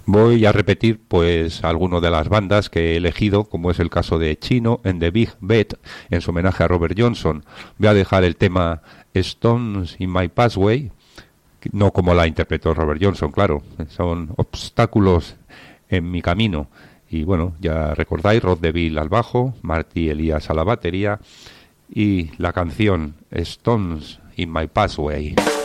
Voy a repetir pues algunas de las bandas que he elegido, como es el caso de Chino en The Big Bet, en su homenaje a Robert Johnson. Voy a dejar el tema Stones in My Pathway, no como la interpretó Robert Johnson, claro, son obstáculos en mi camino. Y bueno, ya recordáis, Rod DeVille al bajo, Marty Elias a la batería y la canción Stones in My Pathway.